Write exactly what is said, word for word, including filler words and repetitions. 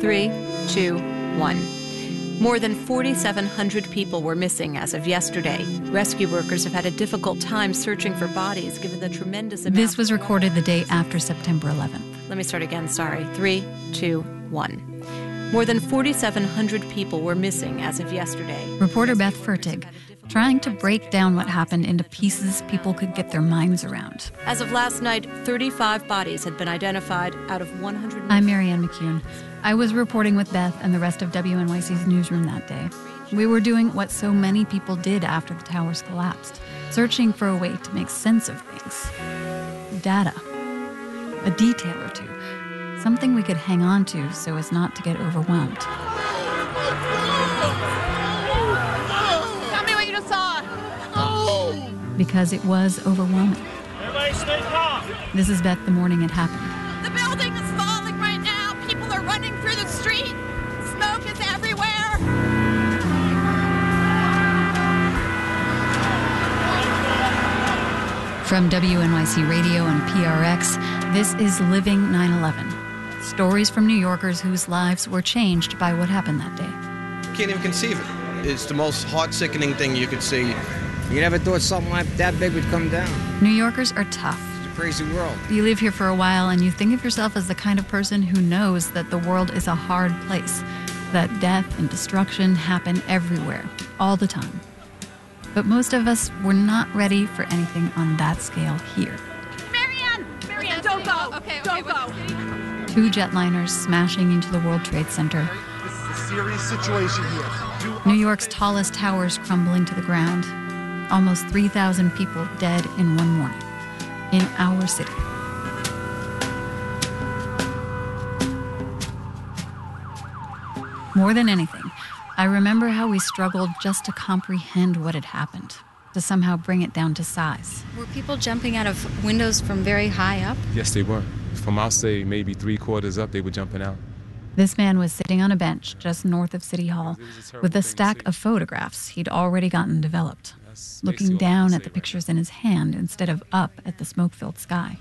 Three, two, one. More than forty-seven hundred people were missing as of yesterday. Rescue workers have had a difficult time searching for bodies given the tremendous amount. This was recorded the day after September eleventh. Let me start again, sorry. Three, two, one. More than forty-seven hundred people were missing as of yesterday. Reporter Beth Fertig, trying to break down what happened into pieces people could get their minds around. As of last night, thirty-five bodies had been identified out of one hundred. I'm Marianne McCune. I was reporting with Beth and the rest of W N Y C's newsroom that day. We were doing what so many people did after the towers collapsed, searching for a way to make sense of things. Data. A detail or two. Something we could hang on to so as not to get overwhelmed. Tell me what you just saw. Oh. Because it was overwhelming. Everybody stay calm. This is Beth the morning it happened. The building is falling right now. People are running through the street. Smoke is everywhere. From W N Y C Radio and P R X, this is Living nine eleven. Stories from New Yorkers whose lives were changed by what happened that day. You can't even conceive it. It's the most heart-sickening thing you could see. You never thought something like that big would come down. New Yorkers are tough. It's a crazy world. You live here for a while and you think of yourself as the kind of person who knows that the world is a hard place, that death and destruction happen everywhere, all the time. But most of us were not ready for anything on that scale here. Marianne! Marianne, don't go! Okay, okay, don't go! Two jetliners smashing into the World Trade Center. This is a serious situation here. You New York's tallest towers crumbling to the ground. Almost three thousand people dead in one morning. In our city. More than anything, I remember how we struggled just to comprehend what had happened, to somehow bring it down to size. Were people jumping out of windows from very high up? Yes, they were. From, I'll say, maybe three quarters up, they were jumping out. This man was sitting on a bench just north of City Hall with a stack of photographs he'd already gotten developed, looking down at the pictures in his hand instead of up at the smoke-filled sky.